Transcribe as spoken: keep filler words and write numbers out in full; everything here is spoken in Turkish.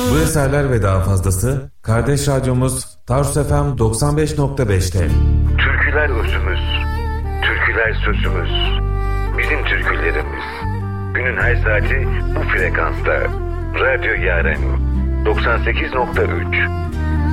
Bu eserler ve daha fazlası kardeş radyomuz Tarsus F M doksan beş nokta beş'te. Türküler özümüz, türküler sözümüz, bizim türkülerimiz. Günün her saati bu frekansta. Radyo Yaren doksan sekiz nokta üç.